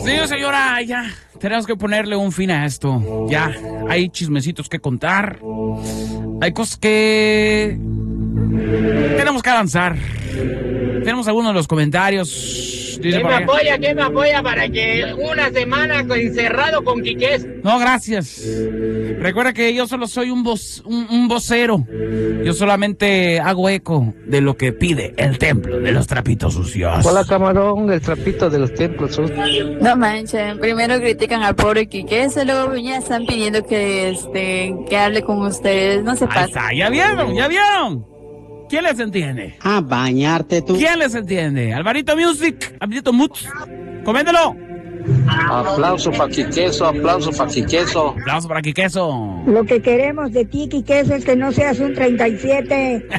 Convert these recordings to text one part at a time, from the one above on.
Señor, señora, ya tenemos que ponerle un fin a esto. Ya, hay chismecitos que contar. Hay cosas que tenemos que avanzar. Tenemos algunos de los comentarios. ¿Quién me apoya para que una semana encerrado con Quiqués? No, gracias. Recuerda que yo solo soy un vocero. Yo solamente hago eco de lo que pide el templo de los trapitos sucios. Hola, camarón, el trapito de los templos sucios. No manchen, primero critican al pobre Quiqués, luego ya están pidiendo que hable con ustedes. No se pasa. Ahí está, ya vieron. ¿Quién les entiende? A bañarte tú. ¿Quién les entiende? Alvarito Music, Alvarito Mutz, coméntelo. Aplauso para Quiqueso, aplauso para Quiqueso. Aplauso para Quiqueso. Lo que queremos de ti, Quiqueso, es que no seas un 37.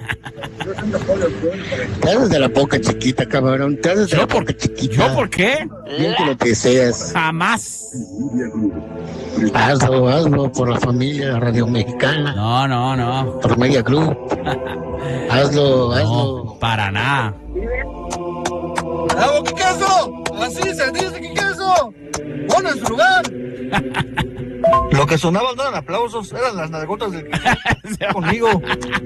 Te haces de la boca chiquita, cabrón. Te haces de la boca chiquita. ¿Yo por qué? Bien que lo deseas. Jamás. Hazlo por la familia Radio Mexicana. No. Por Media Group. Hazlo. No, para nada. ¡Bravo, Quiqueso! ¡Así se dice, Quiqueso! ¡Pon en su lugar! Lo que sonaban no eran aplausos, eran las nalgotas del conmigo.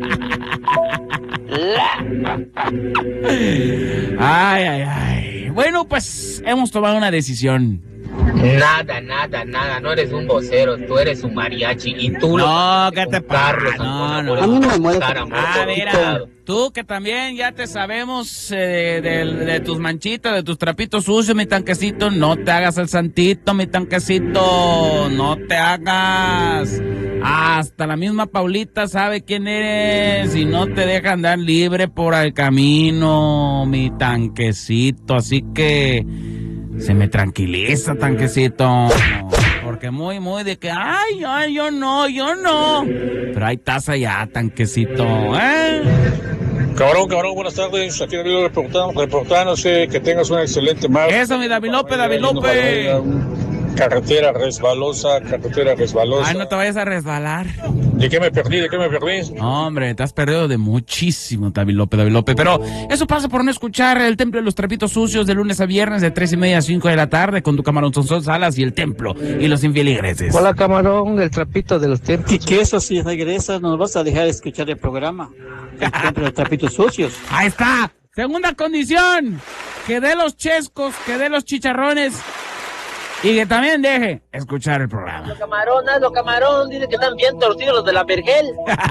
Ay. Bueno, pues hemos tomado una decisión. Nada, no eres un vocero, tú eres un mariachi y tú No, ¿qué te pasa? No. A mí no me muere. Mira, tú que también ya te sabemos de tus manchitas, de tus trapitos sucios, mi tanquecito, no te hagas el santito, mi tanquecito, no te hagas. Hasta la misma Paulita sabe quién eres y no te deja andar libre por el camino, mi tanquecito, así que se me tranquiliza, tanquecito, porque muy de que, ay, yo no, pero hay taza ya, tanquecito, Cabrón, buenas tardes, aquí David reportándose, que tengas una excelente marcha. Eso, mi David López. Carretera resbalosa. Ay, no te vayas a resbalar. ¿De qué me perdí? No, hombre, te has perdido de muchísimo, David López. Pero eso pasa por no escuchar el Templo de los Trapitos Sucios de lunes a viernes de 3:30 a 5 de la tarde con tu camarón Sonson Salas y el Templo y los infeligreses. Hola, camarón, el trapito de los templos. Quiqueso, si regresas, nos vas a dejar escuchar el programa. El Templo de los Trapitos Sucios. Ahí está. Segunda condición. Que dé los chescos, que dé los chicharrones. Y que también deje escuchar el programa. Los camarón, dice que están bien torcidos los de la Vergel.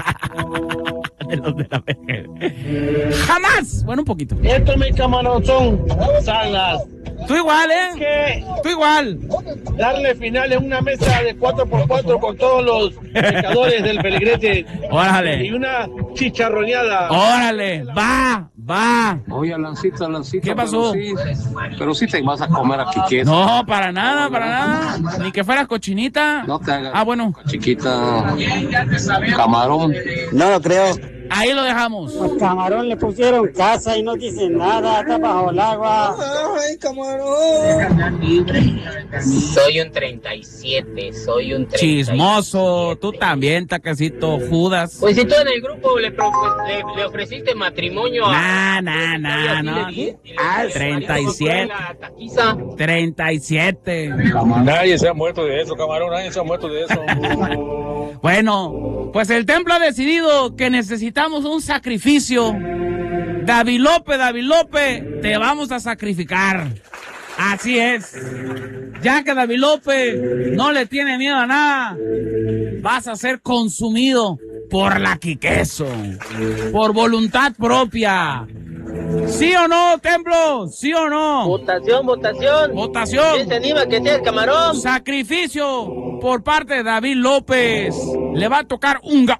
De los de la Vergel. ¡Jamás! Bueno, un poquito. Estos mis camarón son salas. Tú igual, ¿Qué? Tú igual. Darle final en una mesa de 4x4 con todos los pecadores del Peligrete. Órale. Y una chicharroneada. Órale, va. Oye, Alancito. ¿Qué pasó? Pero sí te vas a comer a Quiqueso. No, para nada. Ni que fueras cochinita. No te hagas. Bueno. Chiquita. Camarón. No lo creo. Ahí lo dejamos. Al camarón le pusieron casa y no dice nada, está bajo el agua. ¡Ay, camarón! Soy un 37. Chismoso. Tú también, tacacito, Judas. Pues si tú en el grupo le ofreciste matrimonio a... No. 37. 37. Nadie se ha muerto de eso, camarón, Bueno, pues el templo ha decidido que necesitamos un sacrificio. David López, te vamos a sacrificar. Así es. Ya que David López no le tiene miedo a nada, vas a ser consumido por la Quiqueso. Por voluntad propia. ¿Sí o no, templo? ¿Sí o no? Votación. ¿Quién se anima que sea el camarón? Sacrificio por parte de David López. Le va a tocar unga.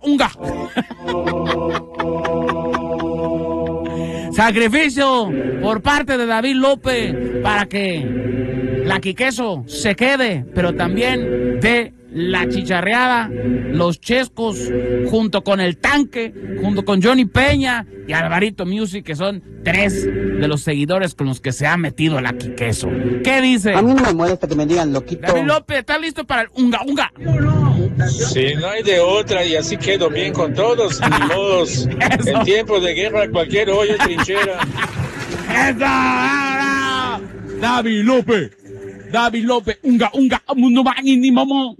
Sacrificio por parte de David López para que la Quiqueso se quede, pero también de la chicharreada, los chescos, junto con el tanque, junto con Johnny Peña y Alvarito Music, que son 3 de los seguidores con los que se ha metido la Quiqueso. ¿Qué dice? A mí no me molesta que me digan loquito. David López, ¿estás listo para el unga? Sí, no hay de otra y así quedo bien con todos, ni modos. En tiempos de guerra cualquier hoyo es trinchera. ¡Eso! David López. David López, ni mamón.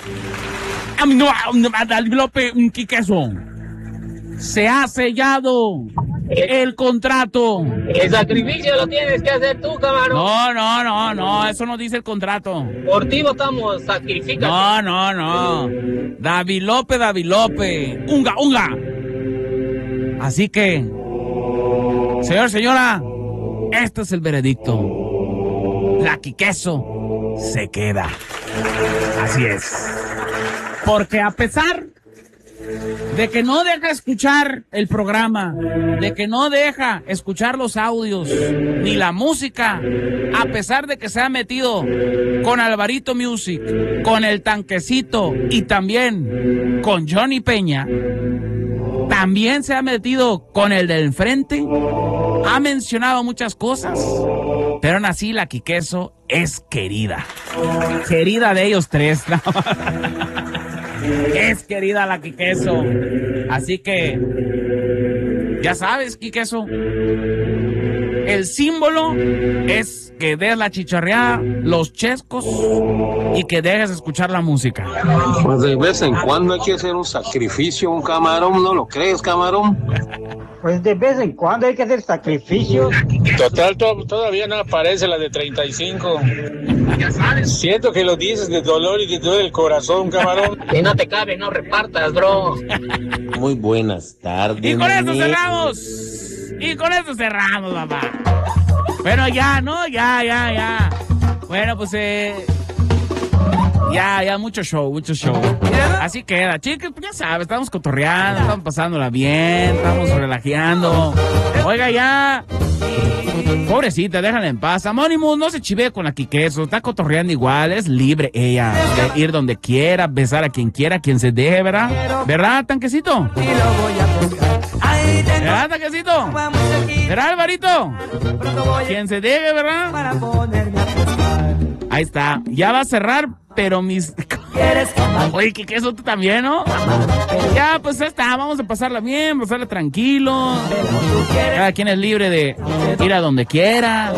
David López, Quiqueso. Se ha sellado el contrato. El sacrificio lo tienes que hacer tú, camarón. No, eso no dice el contrato. Por ti votamos, sacrifícate. No. David López. Unga. Así que, señora, este es el veredicto. La Quiqueso se queda. Así es. Porque a pesar de que no deja escuchar el programa, de que no deja escuchar los audios, ni la música, a pesar de que se ha metido con Alvarito Music, con El Tanquecito y también con Johnny Peña, también se ha metido con el del frente, ha mencionado muchas cosas, pero aún así la Quiqueso es querida de ellos tres. Es querida la Quiqueso. Así que, ya sabes, Quiqueso, el símbolo es que des la chicharreada, los chescos y que dejes escuchar la música. Pues de vez en cuando hay que hacer un sacrificio, un camarón, ¿no lo crees, camarón? Pues de vez en cuando hay que hacer sacrificios. Total, todavía no aparece la de 35. Siento que lo dices de dolor y te duele el corazón, camarón. Si no te cabe, no repartas, bro. Muy buenas tardes. Y con esto cerramos. Papá. Bueno, ya, ¿no? Ya. Bueno, pues ya, mucho show. Así queda, chicos, ya sabes, estamos cotorreando, estamos pasándola bien, estamos relajeando. Oiga, ya. Pobrecita, déjala en paz. Amónimo, no se chivee con la Quiqueso, está cotorreando igual, es libre ella de ir donde quiera, besar a quien quiera, quien se deje, ¿verdad? ¿Verdad, Tanquecito? ¿Verdad, Tanquecito? ¿Verdad, Alvarito? Quien se deje, ¿verdad? Ahí está, ya va a cerrar, pero mis... Oye, Quiqueso, tú también, ¿no? Ya, pues ya está, vamos a pasarla bien, pasarla tranquilo. Cada quien es libre de ir a donde quiera.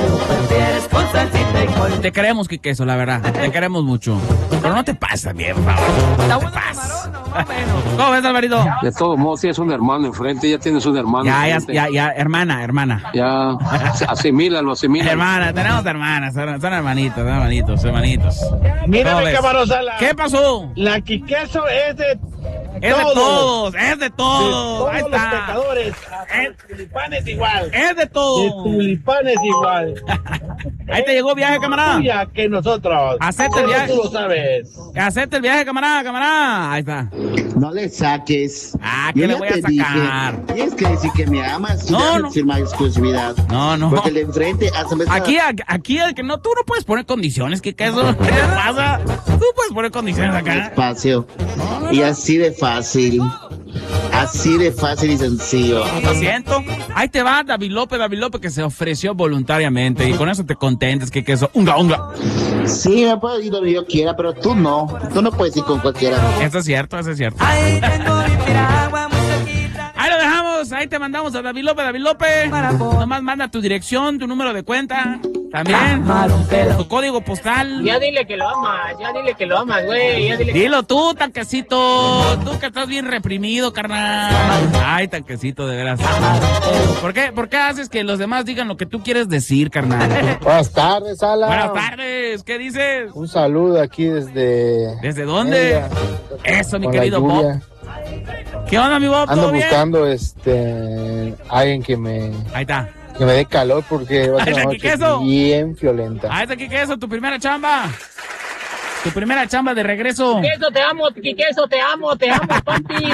Te queremos, Quiqueso, la verdad, te queremos mucho. Pero no te pases bien, por favor. No te pases. ¿Cómo ves, Alvarito? De todos modos, tienes un hermano enfrente, ya tienes un hermano enfrente. Ya, hermana. Ya, asimílalo. Hermana, tenemos hermanas, son hermanitos. Mírame, camarón Sala. ¿Qué pasó? La Quiqueso es de todos. De todos Ahí está. los pecadores. Tulipanes igual. Es de todos. De tulipanes igual. Ahí te llegó viaje, camarada. Ya que nosotros. Acepta el viaje. Tú lo sabes. Acepta el viaje, camarada. Ahí está. No le saques. ¿Qué le voy a sacar? Tienes que decir que me amas. No. Firma exclusividad. No. Porque el de enfrente hace... Aquí el que no, tú no puedes poner condiciones, ¿qué eso? ¿Qué te pasa? Tú puedes poner condiciones acá. Espacio. Y así de fácil. Así de fácil y sencillo. Lo siento. Ahí te va David López, que se ofreció voluntariamente y con eso te contentes, que eso. Unga. Sí, me puedo ir donde yo quiera, pero tú no. Tú no puedes ir con cualquiera. Eso es cierto. Ahí lo dejamos, ahí te mandamos a David López. Nomás manda tu dirección, tu número de cuenta, también tu código postal. Ya dile que lo amas, güey. Dilo tú, Tanquecito, tú que estás bien reprimido, carnal. Ay, Tanquecito, de veras. ¿Por qué haces que los demás digan lo que tú quieres decir, carnal? Buenas tardes, Sala. Buenas tardes, ¿qué dices? Un saludo aquí desde... ¿Desde dónde? Eso, mi querido Bob. ¿Qué onda, mi Bob? Ando ¿Todo bien? buscando alguien que me... Ahí está. Que me dé calor porque va a ser una noche Quiqueso. bien violenta. Ahí está, Quiqueso, tu primera chamba. Tu primera chamba de regreso. Quiqueso, te amo, papi.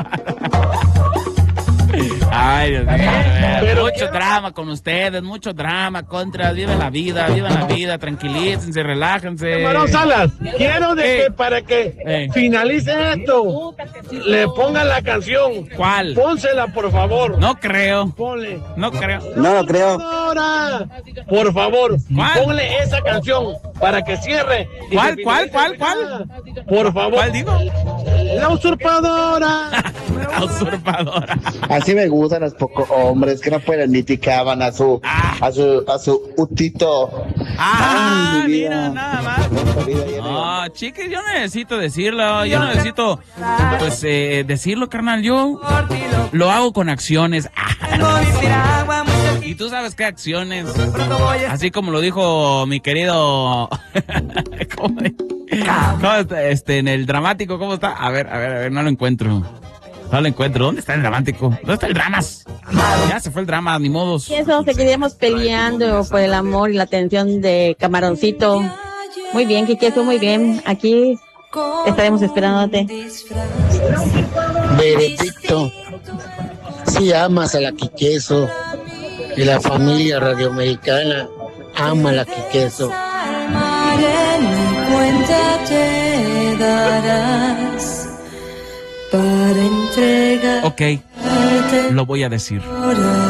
Ay, Dios mío. Mucho drama con ustedes, mucho drama, contras. Vivan la vida, tranquilícense, relájense. Camarón Salas, quiero que para que finalice esto, le pongan la canción. ¿Cuál? Pónsela, por favor. No creo. Ponle. No creo. No lo creo. Ahora, por favor, ponle esa canción para que cierre. ¿Cuál? Por favor. ¿Cuál digo? ¡La usurpadora! La usurpadora. Así me gustan los pocos hombres que no pueden ni picaban a su utito. Ah, Ay, mi vida. mira, nada más. No, chiques, yo no necesito decirlo. Yo no necesito, pues, decirlo, carnal. Yo lo hago con acciones. Y tú sabes qué acciones. Así como lo dijo mi querido... ¿Cómo está? En el dramático, ¿cómo está? A ver, no lo encuentro. No lo encuentro. ¿Dónde está el dramático? ¿Dónde está el dramas? Ya se fue el drama, ni modos. Y eso, seguiríamos peleando por el amor y la atención de Camaroncito. Muy bien, Quiqueso, muy bien. Aquí estaremos esperándote. Veredicto, si amas a la Quiqueso y la familia radioamericana ama a la Quiqueso. Cuenta te darás para entregar. Ok, lo voy a decir.